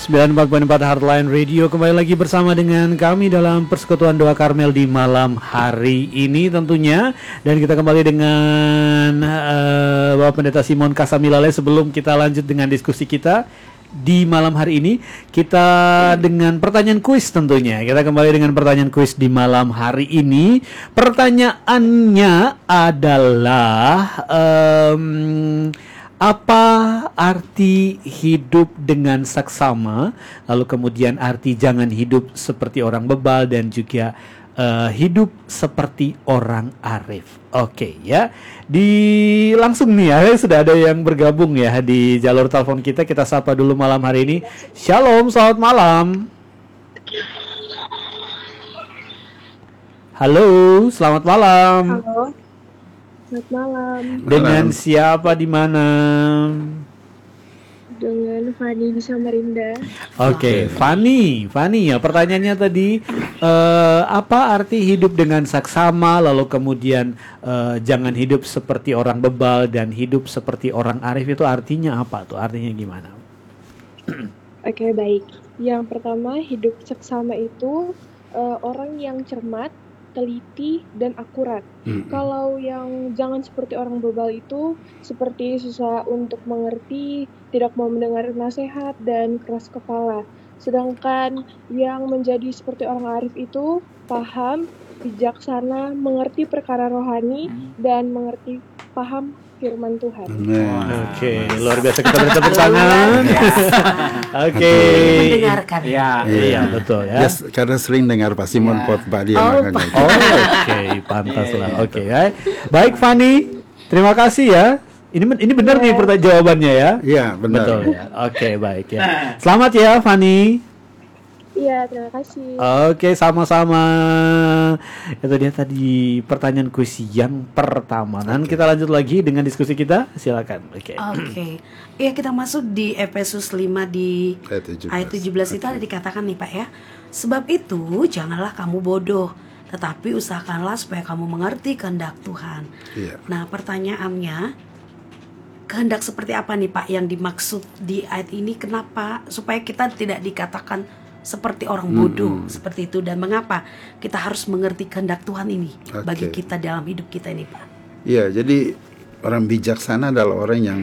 94.4 Heartline Radio kembali lagi bersama dengan kami dalam Persekutuan Doa Karmel di malam hari ini tentunya. Dan kita kembali dengan Bapak Pendeta Simon Kasamilale. Sebelum kita lanjut dengan diskusi kita di malam hari ini, kita dengan pertanyaan kuis tentunya. Kita kembali dengan pertanyaan kuis di malam hari ini. Pertanyaannya adalah apa arti hidup dengan saksama, lalu kemudian arti jangan hidup seperti orang bebal, dan juga hidup seperti orang arif. Oke ya, langsung nih ya, sudah ada yang bergabung ya di jalur telepon kita. Kita sapa dulu malam hari ini. Shalom, selamat malam. Halo, selamat malam. Halo. Selamat malam. Dengan siapa di mana? Dengan Fani di Samarinda. Oke, Fani ya. Pertanyaannya tadi apa arti hidup dengan saksama, lalu kemudian jangan hidup seperti orang bebal dan hidup seperti orang arif, itu artinya apa tuh? Artinya gimana? Oke, baik. Yang pertama, hidup saksama itu orang yang cermat, teliti, dan akurat. Kalau yang jangan seperti orang bebal itu seperti susah untuk mengerti, tidak mau mendengar nasihat, dan keras kepala. Sedangkan yang menjadi seperti orang arif itu paham, bijaksana, mengerti perkara rohani, dan mengerti paham firman Tuhan. Oke, luar biasa, kita beri tepuk tangan. Oke. Mendengarkan. Iya, betul ya. Yes, karena sering dengar Pak Simon khotbah dia makanya. Oke, pantas lah. Oke, ya. Baik Fani, terima kasih ya. Ini benar nih jawabannya ya? Iya, benar. Betul ya. Oke, baik ya. Selamat ya Fani. Iya, terima kasih. Oke, sama-sama. Itu dia tadi pertanyaan kuis yang pertama. Dan kita lanjut lagi dengan diskusi kita. Silakan. Oke. Ya, kita masuk di Efesus 5 di ayat 17 itu ada Okay. dikatakan nih Pak ya. Sebab itu janganlah kamu bodoh, tetapi usahakanlah supaya kamu mengerti kehendak Tuhan. Iya. Nah, pertanyaannya, kehendak seperti apa nih Pak yang dimaksud di ayat ini? Kenapa supaya kita tidak dikatakan seperti orang bodoh seperti itu, dan mengapa kita harus mengerti kehendak Tuhan ini bagi kita dalam hidup kita ini Pak? Iya, jadi orang bijaksana adalah orang yang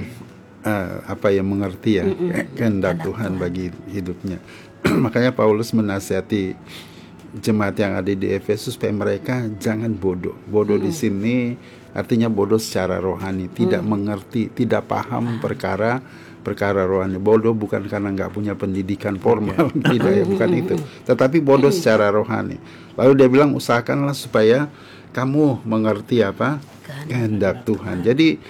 mengerti ya kehendak Tuhan bagi hidupnya. Makanya Paulus menasihati jemaat yang ada di Efesus supaya mereka jangan bodoh. Bodoh di sini artinya bodoh secara rohani, tidak mengerti, tidak paham perkara rohani. Bodoh bukan karena nggak punya pendidikan formal, tidak ya, bukan itu. Tetapi bodoh secara rohani. Lalu dia bilang usahakanlah supaya kamu mengerti apa kehendak Tuhan. Jadi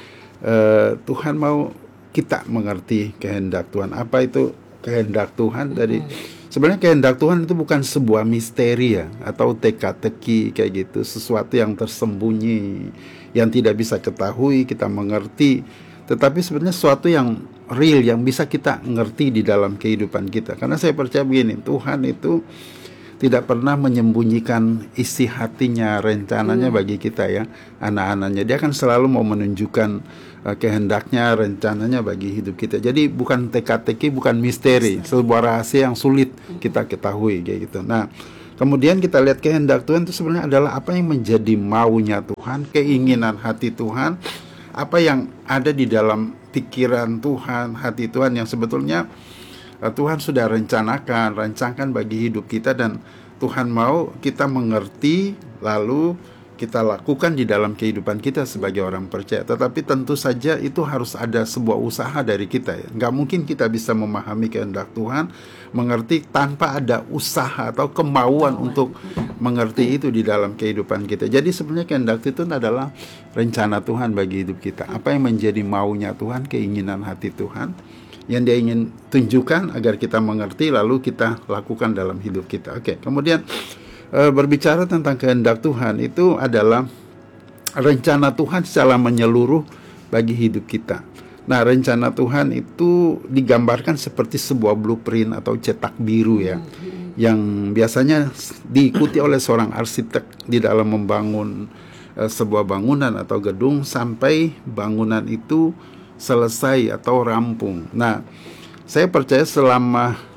Tuhan mau kita mengerti kehendak Tuhan. Apa itu kehendak Tuhan? Dari sebenarnya kehendak Tuhan itu bukan sebuah misteri ya, atau teka-teki kayak gitu, sesuatu yang tersembunyi, yang tidak bisa ketahui, kita mengerti. Tetapi sebenarnya sesuatu yang real, yang bisa kita ngerti di dalam kehidupan kita. Karena saya percaya begini, Tuhan itu tidak pernah menyembunyikan isi hatinya, rencananya bagi kita ya, anak-anaknya. Dia akan selalu mau menunjukkan kehendaknya, rencananya bagi hidup kita. Jadi bukan teka-teki, bukan misteri, sebuah rahasia yang sulit kita ketahui kayak gitu. Nah, kemudian kita lihat kehendak Tuhan itu sebenarnya adalah apa yang menjadi maunya Tuhan, keinginan hati Tuhan, apa yang ada di dalam pikiran Tuhan, hati Tuhan yang sebetulnya Tuhan sudah rancangkan bagi hidup kita, dan Tuhan mau kita mengerti lalu kita lakukan di dalam kehidupan kita sebagai orang percaya. Tetapi tentu saja itu harus ada sebuah usaha dari kita ya. Nggak mungkin kita bisa memahami kehendak Tuhan, mengerti tanpa ada usaha atau kemauan untuk mengerti itu di dalam kehidupan kita. Jadi sebenarnya kehendak itu adalah rencana Tuhan bagi hidup kita. Apa yang menjadi maunya Tuhan, keinginan hati Tuhan yang Dia ingin tunjukkan agar kita mengerti lalu kita lakukan dalam hidup kita. Oke, kemudian berbicara tentang kehendak Tuhan itu adalah rencana Tuhan secara menyeluruh bagi hidup kita. Nah, rencana Tuhan itu digambarkan seperti sebuah blueprint atau cetak biru ya, yang biasanya diikuti oleh seorang arsitek di dalam membangun sebuah bangunan atau gedung sampai bangunan itu selesai atau rampung. Nah, saya percaya selama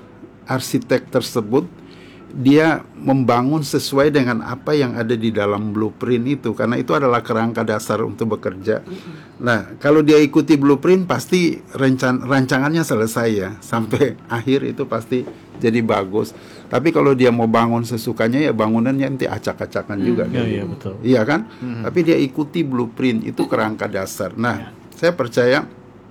arsitek tersebut dia membangun sesuai dengan apa yang ada di dalam blueprint itu, karena itu adalah kerangka dasar untuk bekerja. Nah, kalau dia ikuti blueprint pasti rancangannya selesai ya, sampai akhir itu pasti jadi bagus. Tapi kalau dia mau bangun sesukanya ya bangunannya nanti acak-acakan juga. Iya, betul. Iya kan? Tapi dia ikuti blueprint, itu kerangka dasar. Nah, saya percaya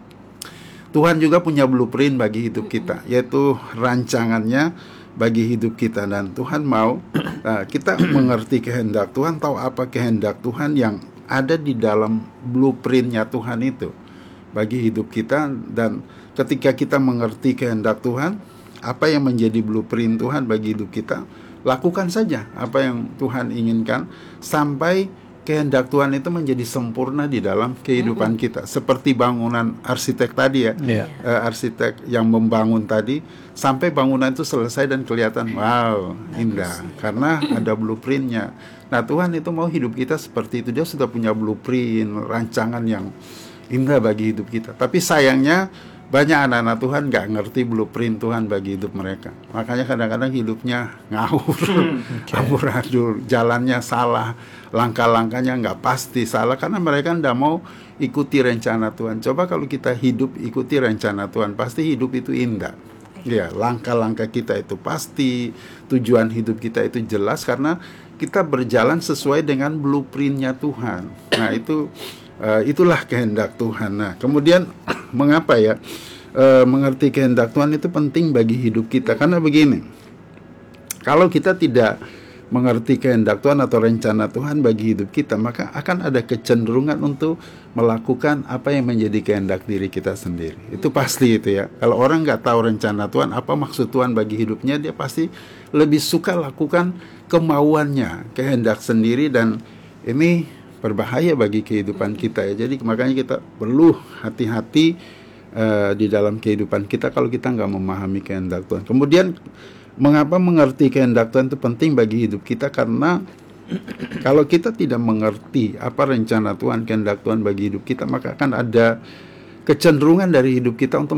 Tuhan juga punya blueprint bagi hidup kita, yaitu rancangannya bagi hidup kita, dan Tuhan mau kita mengerti kehendak Tuhan, tahu apa kehendak Tuhan yang ada di dalam blueprintnya Tuhan itu bagi hidup kita. Dan ketika kita mengerti kehendak Tuhan, apa yang menjadi blueprint Tuhan bagi hidup kita, lakukan saja apa yang Tuhan inginkan sampai kehendak Tuhan itu menjadi sempurna di dalam kehidupan kita. Seperti bangunan arsitek tadi ya, arsitek yang membangun tadi, sampai bangunan itu selesai dan kelihatan wow, indah, karena ada blueprintnya. Nah, Tuhan itu mau hidup kita seperti itu. Dia sudah punya blueprint, rancangan yang indah bagi hidup kita. Tapi sayangnya banyak anak-anak Tuhan gak ngerti blueprint Tuhan bagi hidup mereka. Makanya kadang-kadang hidupnya ngawur, amburadul, jalannya salah, langkah-langkahnya gak pasti salah, karena mereka gak mau ikuti rencana Tuhan. Coba kalau kita hidup ikuti rencana Tuhan, pasti hidup itu indah. Ya, langkah-langkah kita itu pasti, tujuan hidup kita itu jelas, karena kita berjalan sesuai dengan blueprintnya Tuhan. Nah, itulah kehendak Tuhan. Nah, kemudian mengapa ya mengerti kehendak Tuhan itu penting bagi hidup kita? Karena begini, kalau kita tidak mengerti kehendak Tuhan atau rencana Tuhan bagi hidup kita, maka akan ada kecenderungan untuk melakukan apa yang menjadi kehendak diri kita sendiri. Itu pasti itu ya. Kalau orang nggak tahu rencana Tuhan, apa maksud Tuhan bagi hidupnya, dia pasti lebih suka lakukan kemauannya, kehendak sendiri, dan ini berbahaya bagi kehidupan kita ya. Jadi makanya kita perlu hati-hati di dalam kehidupan kita kalau kita nggak memahami kehendak Tuhan. Kemudian mengapa mengerti kehendak Tuhan itu penting bagi hidup kita? Karena kalau kita tidak mengerti apa rencana Tuhan, kehendak Tuhan bagi hidup kita, maka akan ada kecenderungan dari hidup kita untuk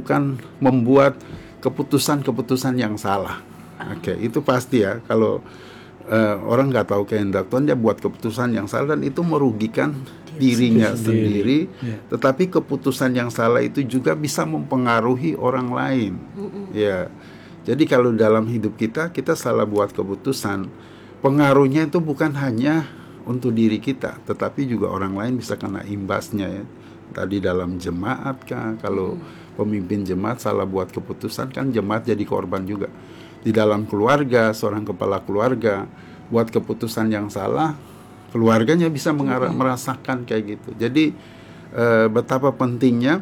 membuat keputusan-keputusan yang salah. Oke, itu pasti ya. Kalau orang nggak tahu kehendak Tuhan, dia buat keputusan yang salah, dan itu merugikan dirinya sendiri. Tetapi keputusan yang salah itu juga bisa mempengaruhi orang lain. Ya, jadi kalau dalam hidup kita salah buat keputusan, pengaruhnya itu bukan hanya untuk diri kita, tetapi juga orang lain bisa kena imbasnya ya. Tadi dalam jemaat kah, kalau pemimpin jemaat salah buat keputusan, kan jemaat jadi korban juga. Di dalam keluarga, seorang kepala keluarga buat keputusan yang salah, keluarganya bisa merasakan kayak gitu. Jadi betapa pentingnya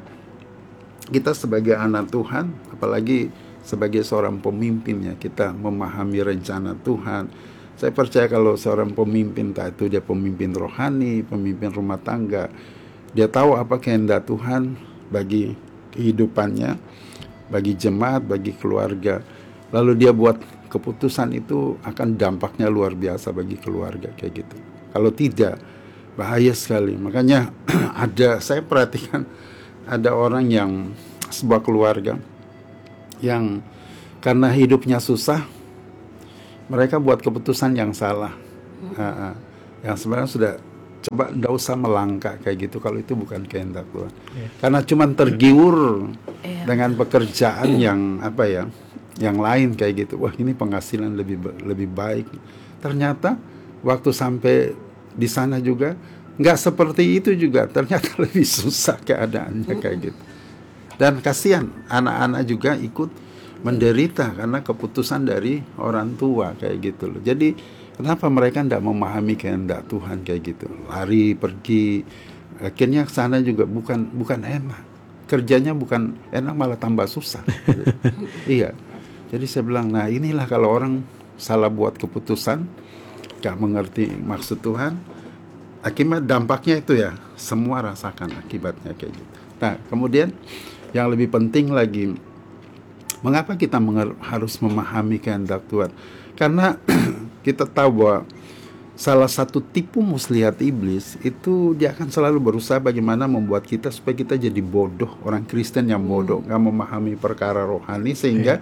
kita sebagai anak Tuhan, apalagi sebagai seorang pemimpinnya, kita memahami rencana Tuhan. Saya percaya kalau seorang pemimpin, entah itu dia pemimpin rohani, pemimpin rumah tangga, dia tahu apa kehendak Tuhan bagi kehidupannya, bagi jemaat, bagi keluarga, lalu dia buat keputusan, itu akan dampaknya luar biasa bagi keluarga kayak gitu. Kalau tidak, bahaya sekali. Makanya saya perhatikan ada orang yang sebuah keluarga yang karena hidupnya susah, mereka buat keputusan yang salah, yang sebenarnya sudah coba nggak usah melangkah kayak gitu kalau itu bukan kehendak Tuhan. Karena cuma tergiur dengan pekerjaan yang yang lain kayak gitu. Wah, ini penghasilan lebih baik. Ternyata waktu sampai di sana juga nggak seperti itu juga. Ternyata lebih susah keadaannya kayak gitu. Dan kasihan anak-anak juga ikut menderita karena keputusan dari orang tua kayak gitu loh. Jadi kenapa mereka tidak memahami kehendak Tuhan kayak gitu? Lari pergi, akhirnya ke sana juga bukan enak. Kerjanya bukan enak, malah tambah susah. Iya. Jadi saya bilang, nah inilah kalau orang salah buat keputusan, gak mengerti maksud Tuhan, akibat dampaknya itu ya, semua rasakan akibatnya kayak gitu. Nah, kemudian yang lebih penting lagi, mengapa kita harus memahami kehendak Tuhan? Karena kita tahu bahwa salah satu tipu muslihat iblis itu dia akan selalu berusaha bagaimana membuat kita supaya kita jadi bodoh, orang Kristen yang bodoh, gak memahami perkara rohani, sehingga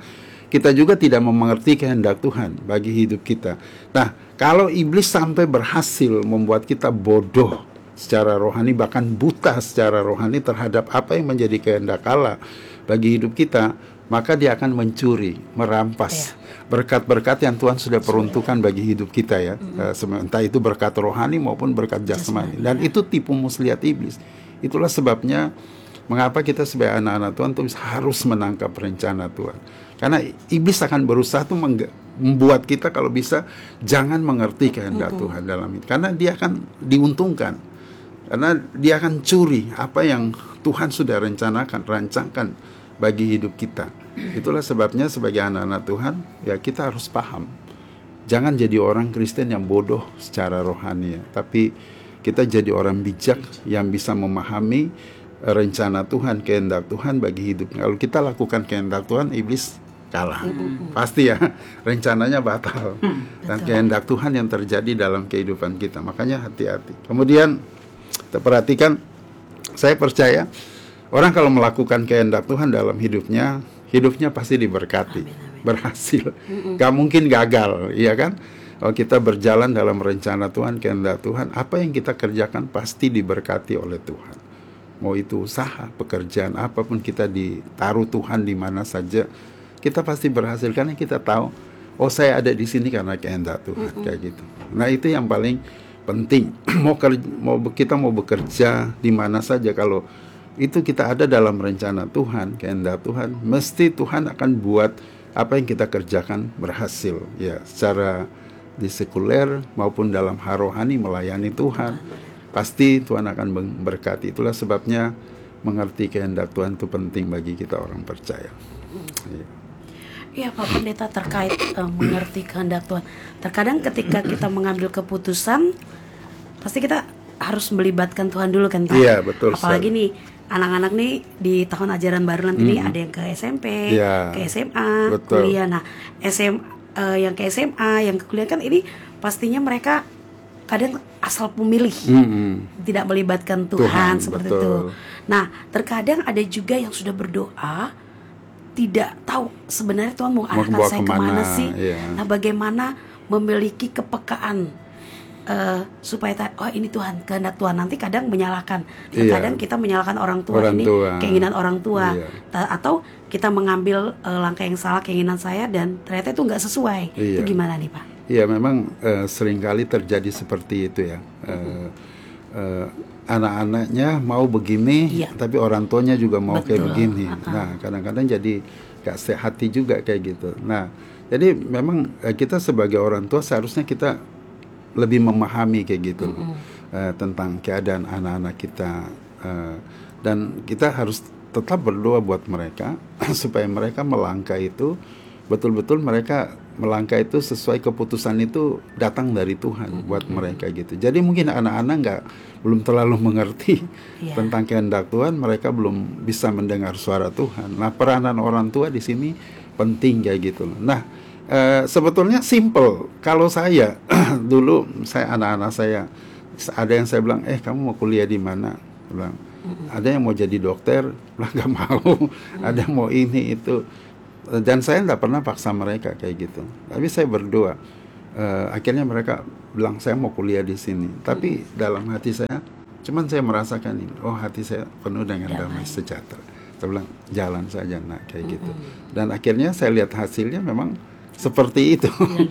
kita juga tidak mengerti kehendak Tuhan bagi hidup kita. Nah, kalau iblis sampai berhasil membuat kita bodoh secara rohani, bahkan buta secara rohani terhadap apa yang menjadi kehendak Allah bagi hidup kita, maka dia akan mencuri, merampas berkat-berkat yang Tuhan sudah peruntukkan bagi hidup kita ya. Entah itu berkat rohani maupun berkat jasmani. Dan itu tipu muslihat iblis. Itulah sebabnya mengapa kita sebagai anak-anak Tuhan tuh harus menangkap rencana Tuhan. Karena iblis akan berusaha tuh membuat kita kalau bisa jangan mengerti kehendak Tuhan dalam itu. Karena dia akan diuntungkan. Karena dia akan curi apa yang Tuhan sudah rancangkan bagi hidup kita. Itulah sebabnya sebagai anak-anak Tuhan, ya kita harus paham. Jangan jadi orang Kristen yang bodoh secara rohani ya. Tapi kita jadi orang bijak yang bisa memahami rencana Tuhan, kehendak Tuhan bagi hidup. Kalau kita lakukan kehendak Tuhan, iblis kalah. Pasti ya, rencananya batal. Dan kehendak Tuhan yang terjadi dalam kehidupan kita. Makanya hati-hati. Kemudian kita perhatikan, saya percaya orang kalau melakukan kehendak Tuhan dalam hidupnya pasti diberkati, berhasil. Gak mungkin gagal, iya kan? Kalau kita berjalan dalam rencana Tuhan, kehendak Tuhan, apa yang kita kerjakan pasti diberkati oleh Tuhan. Mau itu usaha, pekerjaan, apapun kita ditaruh Tuhan di mana saja, kita pasti berhasil karena kita tahu, oh saya ada di sini karena kehendak Tuhan, kayak gitu. Nah itu yang paling penting. Kita mau bekerja di mana saja, kalau itu kita ada dalam rencana Tuhan, kehendak Tuhan, mesti Tuhan akan buat apa yang kita kerjakan berhasil, ya, secara di sekuler maupun dalam hal rohani melayani Tuhan. Pasti Tuhan akan memberkati. Itulah sebabnya mengerti kehendak Tuhan itu penting bagi kita orang percaya. Iya Pak Pendeta, terkait mengerti kehendak Tuhan. Terkadang ketika kita mengambil keputusan, pasti kita harus melibatkan Tuhan dulu kan Pak. Iya betul. Apalagi nih anak-anak nih di tahun ajaran baru nanti nih ada yang ke SMP, ke SMA, betul. kuliah. Nah yang ke SMA, yang ke kuliah kan ini pastinya mereka kadang asal pemilih, tidak melibatkan Tuhan seperti betul. itu. Nah terkadang ada juga yang sudah berdoa, tidak tahu sebenarnya Tuhan mau arahkan saya kemana sih. Nah bagaimana memiliki kepekaan supaya ini Tuhan, kehendak Tuhan. Nanti kadang menyalahkan, kadang kita menyalahkan orang tua, keinginan orang tua, atau kita mengambil langkah yang salah, keinginan saya, dan ternyata itu nggak sesuai. Itu gimana nih Pak? Iya memang seringkali terjadi seperti itu ya. Anak-anaknya mau begini, tapi orang tuanya juga mau kayak begini. Nah kadang-kadang jadi gak sehati juga kayak gitu. Nah jadi memang kita sebagai orang tua seharusnya kita lebih memahami kayak gitu tentang keadaan anak-anak kita, dan kita harus tetap berdoa buat mereka supaya mereka melangkah itu betul-betul mereka melangkah itu sesuai keputusan itu datang dari Tuhan buat mereka gitu. Jadi mungkin anak-anak belum terlalu mengerti tentang kehendak Tuhan, mereka belum bisa mendengar suara Tuhan. Nah peranan orang tua di sini penting kayak gitu. Nah sebetulnya simple. Kalau saya dulu anak-anak saya ada yang saya bilang, kamu mau kuliah di mana? Bilang, ada yang mau jadi dokter, bilang nggak mau. Ada yang mau ini itu. Dan saya tidak pernah paksa mereka kayak gitu. Tapi saya berdoa. Akhirnya mereka bilang saya mau kuliah di sini. Tapi dalam hati saya, cuman saya merasakan ini. Oh hati saya penuh dengan damai sejahtera. Saya bilang jalan saja nak kayak gitu. Dan akhirnya saya lihat hasilnya memang seperti itu.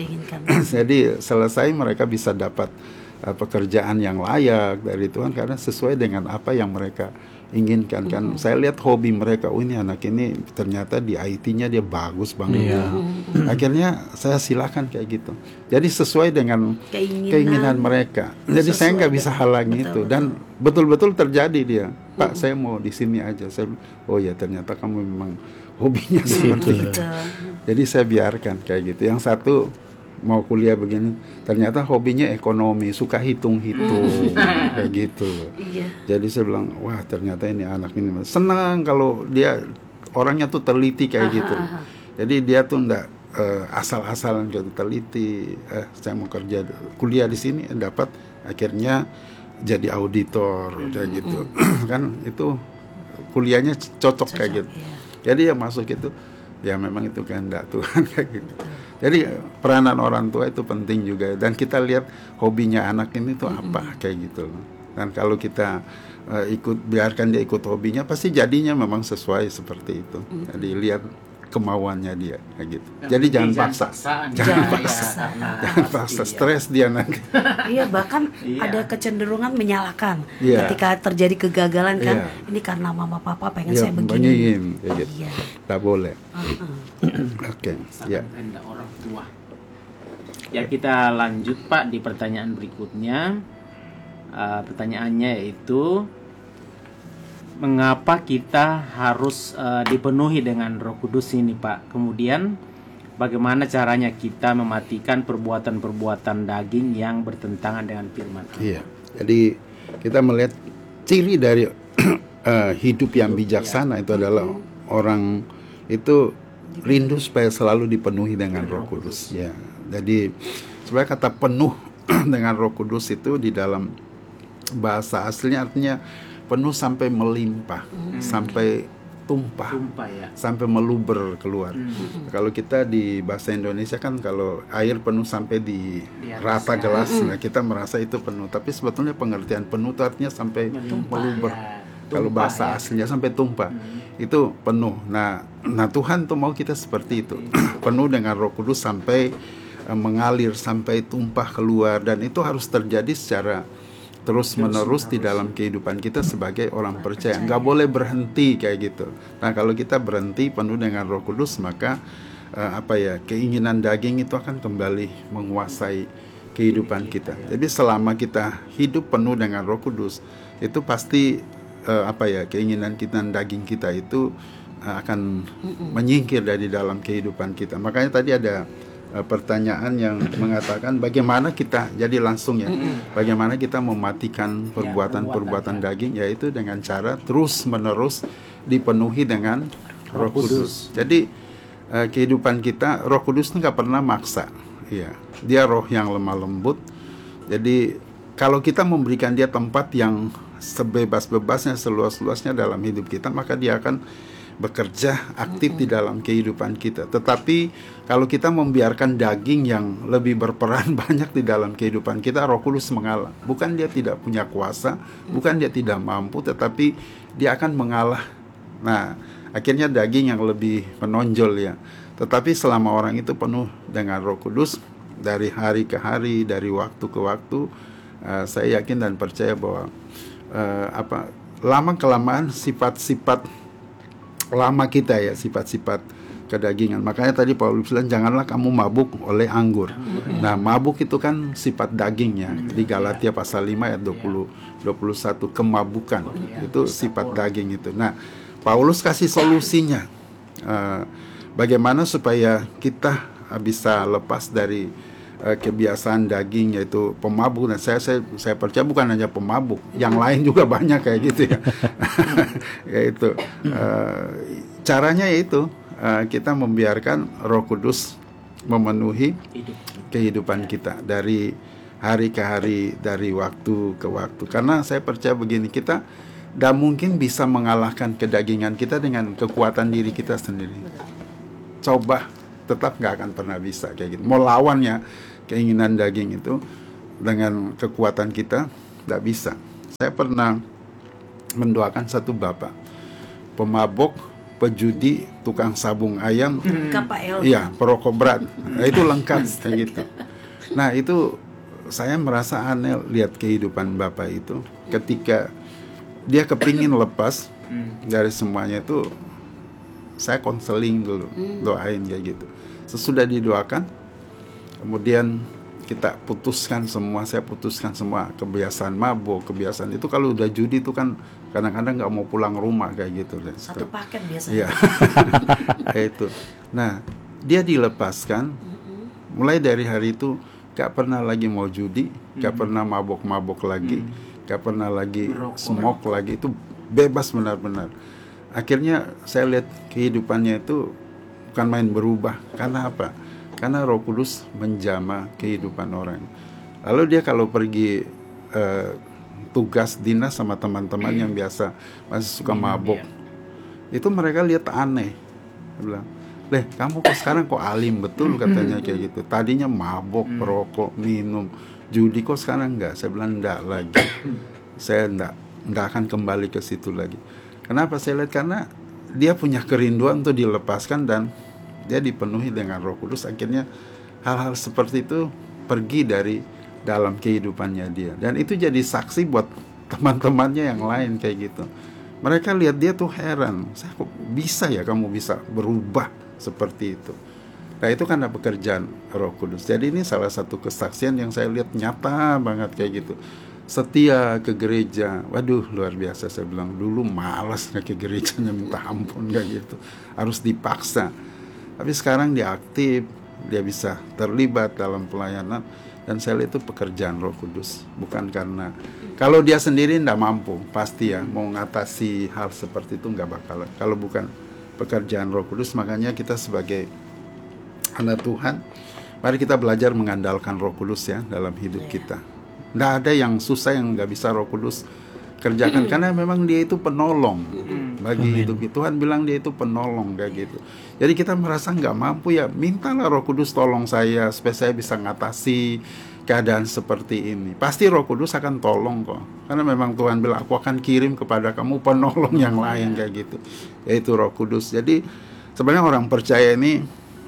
Jadi selesai mereka bisa dapat pekerjaan yang layak dari Tuhan karena sesuai dengan apa yang mereka inginkan kan. Saya lihat hobi mereka, ini anak ini ternyata di IT-nya dia bagus banget. Akhirnya saya silakan kayak gitu. Jadi sesuai dengan keinginan mereka. Jadi saya nggak bisa halangi itu. Dan betul-betul terjadi dia. Pak, saya mau di sini aja. Saya, oh ya ternyata kamu memang hobinya seperti itu. Jadi saya biarkan kayak gitu. Yang satu mau kuliah begini, ternyata hobinya ekonomi, suka hitung-hitung kayak gitu. Jadi saya bilang, wah ternyata ini anak ini senang kalau dia orangnya tuh teliti kayak gitu. Jadi dia tuh enggak asal-asalan gitu, teliti. Saya mau kerja kuliah di sini, dapat akhirnya jadi auditor kayak gitu. Kan itu kuliahnya cocok kayak gitu. Jadi yang masuk itu ya memang itu kehendak Tuhan kayak gitu. Jadi peranan orang tua itu penting juga, dan kita lihat hobinya anak ini tuh apa kayak gitu loh. Dan kalau kita biarkan dia ikut hobinya, pasti jadinya memang sesuai seperti itu. Jadi lihat kemauannya dia kayak gitu. Jadi jangan paksa. Jangan paksa, stres dia nanti. Iya, bahkan ada kecenderungan menyalahkan ketika terjadi kegagalan kan. Ini karena mama papa pengen saya begini. Kayak gitu. Tak boleh. Oke. Ya. Kehendak orang tua. Ya, kita lanjut Pak di pertanyaan berikutnya. Pertanyaannya yaitu, mengapa kita harus dipenuhi dengan Roh Kudus ini Pak? Kemudian bagaimana caranya kita mematikan perbuatan-perbuatan daging yang bertentangan dengan firman Allah? Iya. Jadi kita melihat ciri dari hidup yang bijaksana itu adalah orang itu rindu supaya selalu dipenuhi dengan Roh Kudus. Ya. Jadi sebenarnya kata penuh dengan Roh Kudus itu di dalam bahasa aslinya artinya penuh sampai melimpah, sampai tumpah ya. Sampai meluber keluar. Kalau kita di bahasa Indonesia kan kalau air penuh sampai di rata gelas, nah kita merasa itu penuh. Tapi sebetulnya pengertian penuh itu artinya sampai meluber. Kalau bahasa aslinya sampai tumpah, itu penuh. Nah Tuhan tuh mau kita seperti itu, penuh dengan Roh Kudus sampai mengalir, sampai tumpah keluar, dan itu harus terjadi secara terus menerus di dalam kehidupan kita sebagai orang percaya. Nggak boleh berhenti kayak gitu. Nah kalau kita berhenti penuh dengan Roh Kudus, maka keinginan daging itu akan kembali menguasai kehidupan kita. Jadi selama kita hidup penuh dengan Roh Kudus, itu pasti keinginan kita daging kita itu akan menyingkir dari dalam kehidupan kita. Makanya tadi ada pertanyaan yang mengatakan bagaimana kita, jadi langsung ya, bagaimana kita mematikan perbuatan-perbuatan daging, yaitu dengan cara terus menerus dipenuhi dengan Roh Kudus. Jadi kehidupan kita, Roh Kudus itu nggak pernah maksa, ya. Dia roh yang lemah lembut. Jadi kalau kita memberikan dia tempat yang sebebas-bebasnya, seluas-luasnya dalam hidup kita, maka dia akan bekerja aktif di dalam kehidupan kita. Tetapi kalau kita membiarkan daging yang lebih berperan banyak di dalam kehidupan kita, Roh Kudus mengalah. Bukan dia tidak punya kuasa, bukan dia tidak mampu, tetapi dia akan mengalah. Nah, akhirnya daging yang lebih menonjol ya. Tetapi selama orang itu penuh dengan Roh Kudus, dari hari ke hari, dari waktu ke waktu, saya yakin dan percaya bahwa lama-kelamaan sifat-sifat lama kita ya, sifat-sifat kedagingan. Makanya tadi Paulus bilang janganlah kamu mabuk oleh anggur. Nah, mabuk itu kan sifat dagingnya. Di Galatia pasal 5 ayat 21, kemabukan itu sifat daging itu. Nah, Paulus kasih solusinya. Bagaimana supaya kita bisa lepas dari kebiasaan daging, yaitu pemabuk. Dan saya percaya bukan hanya pemabuk, yang lain juga banyak kayak gitu ya. Yaitu caranya yaitu kita membiarkan Roh Kudus memenuhi kehidupan kita dari hari ke hari, dari waktu ke waktu. Karena saya percaya begini, kita tidak mungkin bisa mengalahkan kedagingan kita dengan kekuatan diri kita sendiri. Coba, tetap nggak akan pernah bisa kayak gitu. Mau lawannya keinginan daging itu dengan kekuatan kita, tidak bisa. Saya pernah mendoakan satu bapak pemabuk, pejudi, tukang sabung ayam, iya, perokok berat. Nah, itu lengkap kayak gitu. Nah, itu saya merasa aneh lihat kehidupan bapak itu. Ketika dia kepingin lepas dari semuanya itu, saya konseling dulu, doain kayak gitu. Sesudah didoakan, kemudian kita putuskan semua, saya putuskan semua kebiasaan mabuk, kebiasaan itu. Kalau udah judi itu kan kadang-kadang nggak mau pulang rumah kayak gitu. Satu paket biasanya. Iya. Itu. Nah, dia dilepaskan. Mulai dari hari itu nggak pernah lagi mau judi, nggak pernah mabuk-mabuk lagi, nggak pernah lagi smoke lagi. Itu bebas benar-benar. Akhirnya saya lihat kehidupannya itu bukan main berubah. Karena apa? Karena Roh Kudus menjamah kehidupan orang. Lalu dia kalau pergi tugas dinas sama teman-teman yang biasa masih suka mabuk, itu mereka lihat aneh. Dia bilang, kamu kok sekarang kok alim betul katanya kayak gitu. Tadinya mabok, perokok, minum, judi, kok sekarang enggak? Saya bilang enggak lagi. Saya enggak akan kembali ke situ lagi. Kenapa saya lihat? Karena dia punya kerinduan untuk dilepaskan dan dia dipenuhi dengan Roh Kudus. Akhirnya hal-hal seperti itu pergi dari dalam kehidupannya dia. Dan itu jadi saksi buat teman-temannya yang lain kayak gitu. Mereka lihat dia tuh heran. Saya kok bisa ya kamu bisa berubah seperti itu. Nah itu karena pekerjaan Roh Kudus. Jadi ini salah satu kesaksian yang saya lihat nyata banget kayak gitu. Setia ke gereja. Waduh luar biasa. Saya bilang dulu malas ke gerejanya, minta ampun kayak gitu. Harus dipaksa. Tapi sekarang dia aktif, dia bisa terlibat dalam pelayanan. Dan saya lihat itu pekerjaan Roh Kudus. Bukan karena, kalau dia sendiri tidak mampu, pasti ya, mau ngatasi hal seperti itu nggak bakalan. Kalau bukan pekerjaan Roh Kudus, makanya kita sebagai anak Tuhan, mari kita belajar mengandalkan Roh Kudus ya dalam hidup kita. Tidak ada yang susah yang nggak bisa Roh Kudus kerjakan, karena memang dia itu penolong bagi hidup kita. Tuhan bilang dia itu penolong kayak gitu. Jadi kita merasa nggak mampu ya, mintalah Roh Kudus tolong saya supaya saya bisa ngatasi keadaan seperti ini. Pasti Roh Kudus akan tolong kok, karena memang Tuhan bilang aku akan kirim kepada kamu penolong yang lain kayak gitu, yaitu Roh Kudus. Jadi sebenarnya orang percaya ini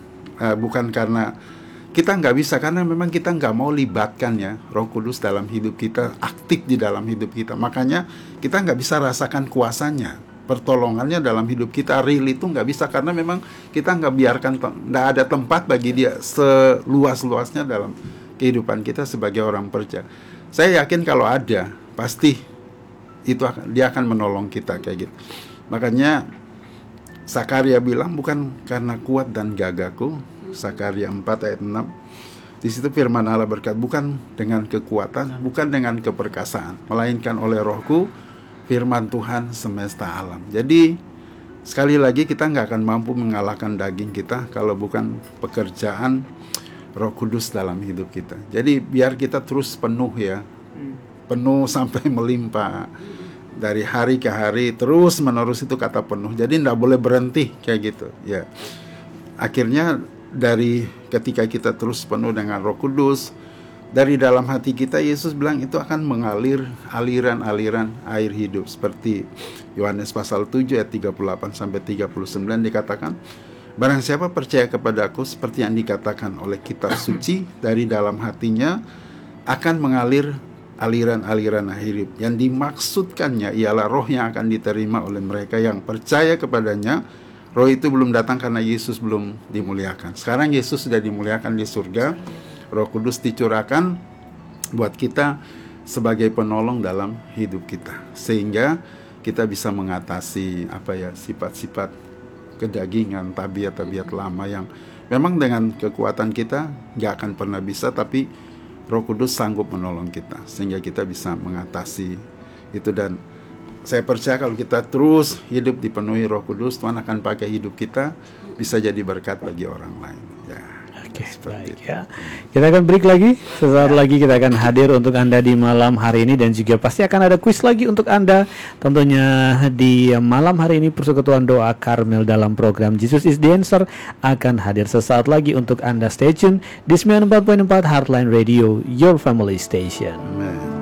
bukan karena kita nggak bisa, karena memang kita nggak mau libatkan ya Roh Kudus dalam hidup kita, aktif di dalam hidup kita. Makanya kita nggak bisa rasakan kuasanya, pertolongannya dalam hidup kita. Real itu nggak bisa, karena memang kita nggak biarkan, nggak ada tempat bagi dia seluas-luasnya dalam kehidupan kita sebagai orang percaya. Saya yakin kalau ada, pasti itu dia akan menolong kita kayak gitu. Makanya Sakaria bilang bukan karena kuat dan gagahku. Sakaria 4 ayat 6. Di situ firman Allah berkata, bukan dengan kekuatan, bukan dengan keperkasaan, melainkan oleh Rohku, firman Tuhan semesta alam. Jadi sekali lagi kita nggak akan mampu mengalahkan daging kita kalau bukan pekerjaan Roh Kudus dalam hidup kita. Jadi biar kita terus penuh ya, penuh sampai melimpah. Dari hari ke hari terus menerus, itu kata penuh. Jadi nggak boleh berhenti kayak gitu ya. Akhirnya dari ketika kita terus penuh dengan Roh Kudus, dari dalam hati kita, Yesus bilang itu akan mengalir aliran-aliran air hidup. Seperti Yohanes pasal 7 ayat 38 sampai 39 dikatakan, barang siapa percaya kepada aku, seperti yang dikatakan oleh kitab suci, dari dalam hatinya akan mengalir aliran-aliran air hidup. Yang dimaksudkannya ialah roh yang akan diterima oleh mereka yang percaya kepadanya. Roh itu belum datang karena Yesus belum dimuliakan. Sekarang Yesus sudah dimuliakan di surga. Roh Kudus dicurahkan buat kita sebagai penolong dalam hidup kita, sehingga kita bisa mengatasi sifat-sifat kedagingan, tabiat-tabiat lama yang memang dengan kekuatan kita nggak akan pernah bisa, tapi Roh Kudus sanggup menolong kita sehingga kita bisa mengatasi itu. Dan saya percaya kalau kita terus hidup dipenuhi Roh Kudus, Tuhan akan pakai hidup kita bisa jadi berkat bagi orang lain. Ya. Oke, baik ya. Kita akan break lagi. Sesaat lagi kita akan hadir untuk Anda di malam hari ini, dan juga pasti akan ada kuis lagi untuk Anda. Tentunya di malam hari ini Persekutuan Doa Karmel dalam program Jesus is the Answer akan hadir sesaat lagi untuk Anda. Stay tune di 94.4 Heartline Radio, your family station. Amen.